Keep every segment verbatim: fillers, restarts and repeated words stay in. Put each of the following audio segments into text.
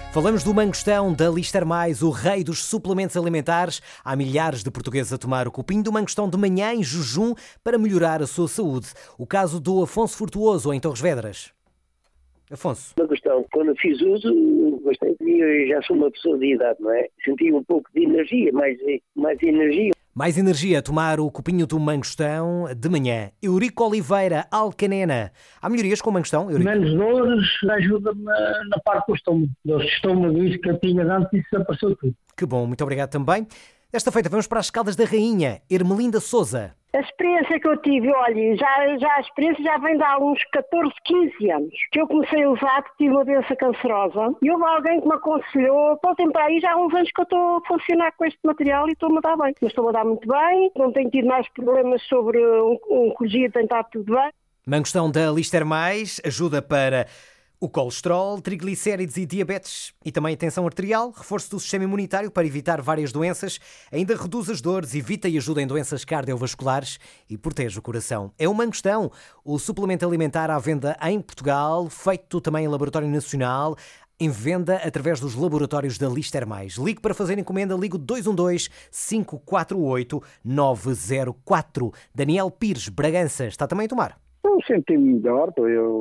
Falamos do mangostão da Lister Mais, o rei dos suplementos alimentares. Há milhares de portugueses a tomar o cupinho do mangostão de manhã em jejum para melhorar a sua saúde. O caso do Afonso Furtuoso, em Torres Vedras. Afonso. Mangostão, quando fiz uso, bastante, eu já sou uma pessoa de idade, não é? Senti um pouco de energia, mais, mais energia. Mais energia a tomar o cupinho do mangostão de manhã. Eurico Oliveira, Alcanena. Há melhorias com o mangostão, Eurico? Menos dores, ajuda-me na parte do estômago. Do estômago, isso que eu tinha antes, isso apareceu tudo. Que bom, muito obrigado também. Desta feita vamos para as Caldas da Rainha. Ermelinda Souza. A experiência que eu tive, olha, já, já a experiência já vem de há uns catorze, quinze anos, que eu comecei a usar, porque tive uma doença cancerosa, e houve alguém que me aconselhou, voltem para aí, já há uns anos que eu estou a funcionar com este material e estou-me a dar bem. Mas estou-me a dar muito bem, não tenho tido mais problemas sobre oncologia, tem estado tudo bem. Mangostão da Lister Mais ajuda para o colesterol, triglicéridos e diabetes e também a tensão arterial, reforço do sistema imunitário para evitar várias doenças, ainda reduz as dores, evita e ajuda em doenças cardiovasculares e protege o coração. É o mangostão, o suplemento alimentar à venda em Portugal, feito também em laboratório nacional, em venda através dos laboratórios da Lister Mais. Ligue para fazer encomenda, ligo dois um dois, cinco quatro oito, nove zero quatro. Daniel Pires, Bragança, está também a tomar? Eu senti-me melhor,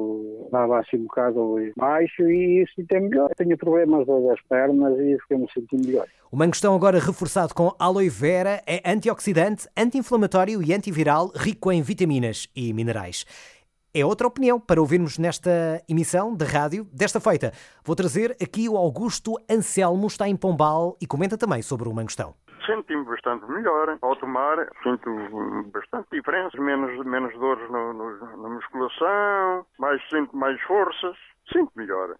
eu dava assim um bocado baixo e senti melhor. Tenho problemas das pernas e fiquei-me sentindo melhor. O mangostão agora reforçado com aloe vera é antioxidante, anti-inflamatório e antiviral, rico em vitaminas e minerais. É outra opinião para ouvirmos nesta emissão de rádio. Desta feita, vou trazer aqui o Augusto Anselmo, está em Pombal e comenta também sobre o mangostão. Senti-me bastante melhor ao tomar, sinto bastante diferença, menos, menos dores no, no, na musculação, mais, sinto mais forças, sinto melhor.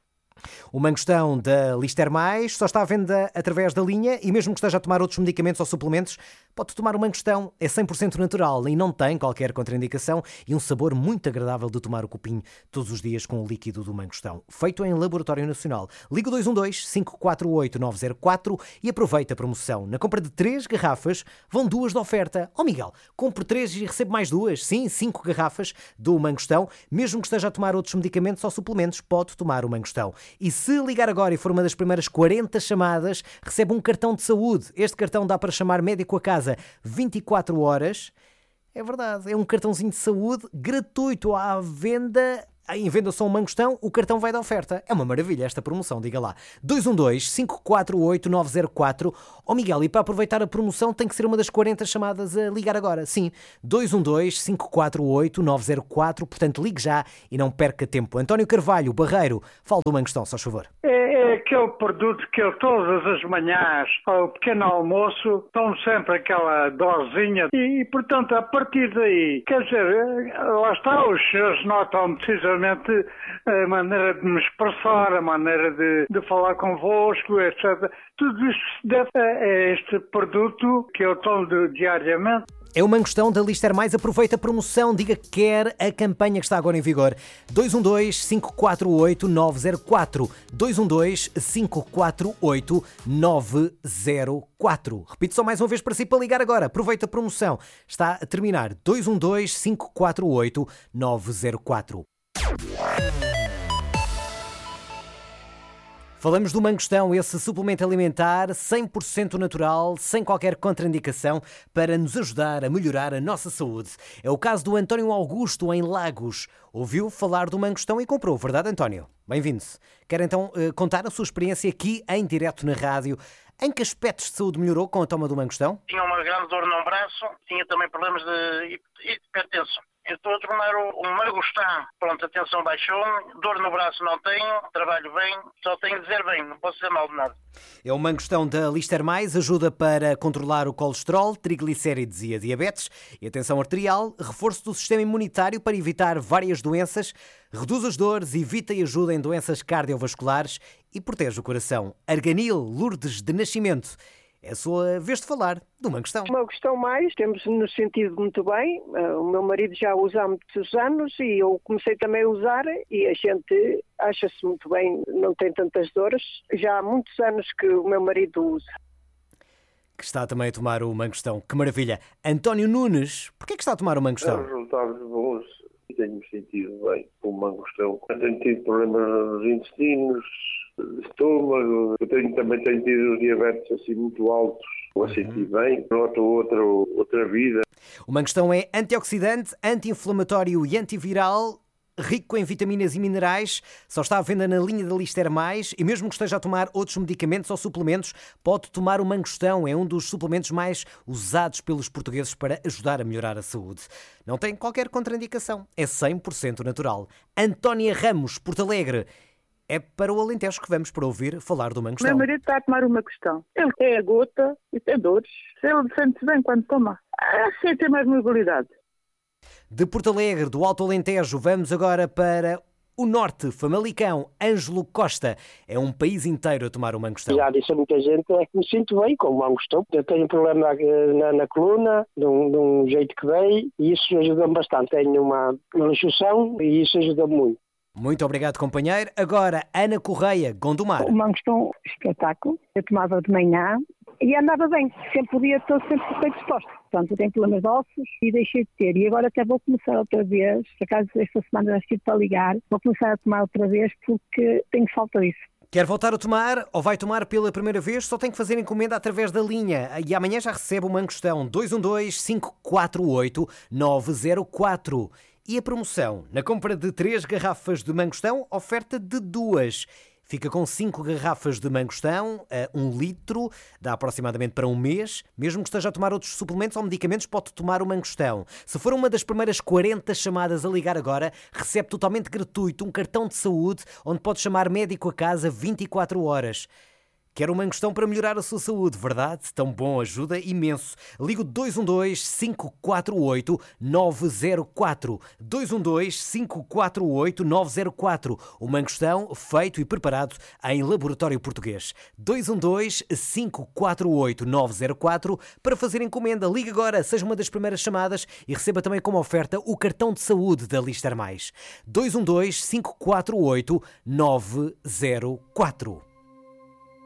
O mangostão da Lister Mais só está à venda através da linha e mesmo que esteja a tomar outros medicamentos ou suplementos, pode tomar o mangostão. É cem por cento natural e não tem qualquer contraindicação e um sabor muito agradável de tomar o cupinho todos os dias com o líquido do mangostão. Feito em laboratório nacional. Liga dois um dois, cinco quatro oito, nove zero quatro e aproveita a promoção. Na compra de três garrafas, vão duas de oferta. Oh Miguel, compro três e recebo mais duas. Sim, cinco garrafas do mangostão. Mesmo que esteja a tomar outros medicamentos ou suplementos, pode tomar o mangostão. E se ligar agora e for uma das primeiras quarenta chamadas, recebe um cartão de saúde. Este cartão dá para chamar médico a casa vinte e quatro horas. É verdade, é um cartãozinho de saúde gratuito à venda. Em venda só um mangostão, o cartão vai da oferta. É uma maravilha esta promoção, diga lá. dois um dois, cinco quatro oito, nove zero quatro. Ó Miguel, e para aproveitar a promoção tem que ser uma das quarenta chamadas a ligar agora. Sim, dois um dois, cinco quatro oito, nove zero quatro. Portanto, ligue já e não perca tempo. António Carvalho, Barreiro, fala do mangostão, só favor. É, é aquele produto que eu todas as manhãs, ao pequeno almoço, tomo sempre aquela dosinha e, portanto, a partir daí, quer dizer, lá está, os senhores notam precisamente a maneira de me expressar, a maneira de, de falar convosco, etcétera. Tudo isso se deve a este produto que eu tomo diariamente. É o mangostão da Lister Mais. Aproveita a promoção, diga que quer a campanha que está agora em vigor. dois um dois, cinco quatro oito, nove zero quatro. dois um dois, cinco quatro oito, nove zero quatro. Repito só mais uma vez para si para ligar agora. Aproveita a promoção. Está a terminar. dois um dois, cinco quatro oito, nove zero quatro. Falamos do mangostão, esse suplemento alimentar cem por cento natural, sem qualquer contraindicação, para nos ajudar a melhorar a nossa saúde. É o caso do António Augusto, em Lagos. Ouviu falar do mangostão e comprou, verdade, António? Bem-vindo-se. Quer então contar a sua experiência aqui em direto na rádio? Em que aspectos de saúde melhorou com a toma do mangostão? Tinha uma grande dor no braço, tinha também problemas de hipertensão. Eu estou a tomar o, o mangostão, pronto, a tensão baixou, dor no braço não tenho, trabalho bem, só tenho de dizer bem, não posso dizer mal de nada. É o mangostão da Lister Mais, ajuda para controlar o colesterol, triglicéridos e a diabetes e a tensão arterial, reforço do sistema imunitário para evitar várias doenças, reduz as dores, evita e ajuda em doenças cardiovasculares e protege o coração. Arganil Lourdes de Nascimento. É a sua vez de falar do mangostão. O mangostão mais, temos nos sentido muito bem. O meu marido já usa há muitos anos e eu comecei também a usar e a gente acha-se muito bem, não tem tantas dores. Já há muitos anos que o meu marido usa. Que está também a tomar o mangostão. Que maravilha. António Nunes, porquê que está a tomar o mangostão? Resultados bons. tenho-me sentido bem com o mangostão. Eu tenho tido problemas nos intestinos, estômago, eu tenho, também tenho tido diabetes assim muito altos, ou a sentir bem, noto outra, outra vida. O mangostão é antioxidante, anti-inflamatório e antiviral, rico em vitaminas e minerais, só está à venda na linha da Lister Mais e mesmo que esteja a tomar outros medicamentos ou suplementos, pode tomar o mangostão, é um dos suplementos mais usados pelos portugueses para ajudar a melhorar a saúde. Não tem qualquer contraindicação, é cem por cento natural. Antónia Ramos, Porto Alegre. É para o Alentejo que vamos para ouvir falar do mangostão. Meu marido está a tomar uma questão. Ele tem a gota e tem dores. Ele sente-se bem quando toma. Assim tem mais mobilidade. De Porto Alegre, do Alto Alentejo, vamos agora para o Norte, Famalicão. Ângelo Costa. É um país inteiro a tomar o mangostão. Já disse a muita gente é que me sinto bem com o mangostão. Eu tenho um problema na, na, na coluna, de um, de um jeito que veio, e isso ajuda-me bastante. Tenho uma, uma luxação e isso ajuda-me muito. Muito obrigado, companheiro. Agora, Ana Correia, Gondomar. O mangostão, espetáculo. Eu tomava de manhã e andava bem. Sempre podia, estou sempre bem disposto. Portanto, eu tenho problemas de ossos e deixei de ter. E agora até vou começar outra vez. Por acaso, esta semana já estive para ligar. Vou começar a tomar outra vez porque tenho falta disso. Quer voltar a tomar ou vai tomar pela primeira vez? Só tem que fazer encomenda através da linha. E amanhã já recebe o mangostão dois um dois, cinco quatro oito, nove zero quatro. E a promoção? Na compra de três garrafas de mangostão, oferta de duas. Fica com cinco garrafas de mangostão, a um litro, dá aproximadamente para um mês. Mesmo que esteja a tomar outros suplementos ou medicamentos, pode tomar o mangostão. Se for uma das primeiras quarenta chamadas a ligar agora, recebe totalmente gratuito um cartão de saúde onde pode chamar médico a casa vinte e quatro horas. Quer um mangostão para melhorar a sua saúde, verdade? Tão bom, ajuda imenso. Ligo dois um dois, cinco quatro oito, nove zero quatro. dois um dois, cinco quatro oito, nove zero quatro. O mangostão feito e preparado em laboratório português. dois um dois, cinco quatro oito, nove zero quatro. Para fazer encomenda, ligue agora, seja uma das primeiras chamadas e receba também como oferta o cartão de saúde da Lister Mais. dois um dois, cinco quatro oito, nove zero quatro.